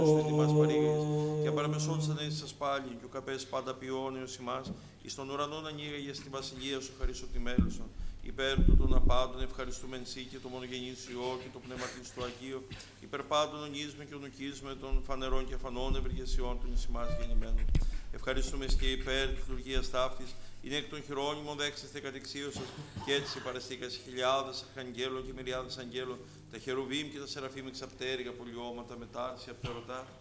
Στέλνει μας παρήγες, και παραμεσών σαν έτσι σας πάλι, και ο καπές πάντα ποιόνιος ημάς, εις τον ουρανόν ανοίγαγες τη βασιλεία σου χαρίσου τη μέλουσον. Υπέρ του των απάντων ευχαριστούμε εν σύ και το μονογενή σου Υιό και το πνεύμα του Αγίου, υπέρ πάντων ονείσμε και ονουκίσμε των φανερών και αφανών ευεργεσιών των εις ημάς γεννημένων. Ευχαριστούμε και υπέρ της λειτουργίας ταύτης, είναι εκ των χειρόνιμων δέξεστε κατεξίωσας, και έτσι παραστήκας χιλιάδες αρχαγγέλων και μυριάδες αγγέλων, τα χερουβίμ και τα σεραφείμ εξαπτέρυγα πολιώματα μετάρση απ' τα ρωτά.